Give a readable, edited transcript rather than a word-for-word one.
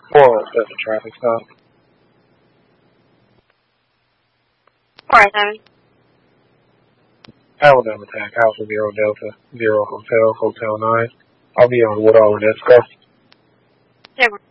407 traffic stop. 407. Alabama Attack, Alpha 0 Delta 0 Hotel, Hotel 9. I'll be on Woodall and Esco. 0.